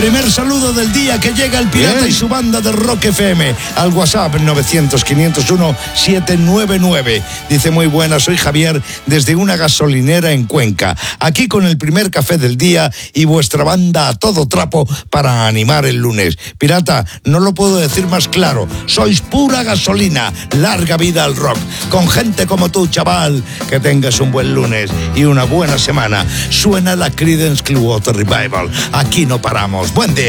Primer saludo del día que llega el Pirata y su banda de Rock FM al WhatsApp 900-501-799. Dice: muy buenas, soy Javier desde una gasolinera en Cuenca. Aquí con el primer café del día y vuestra banda a todo trapo para animar el lunes. Pirata, no lo puedo decir más claro. Sois pura gasolina. Larga vida al rock. Con gente como tú, chaval. Que tengas un buen lunes y una buena semana. Suena la Creedence Clearwater Revival. Aquí no paramos. Buen día.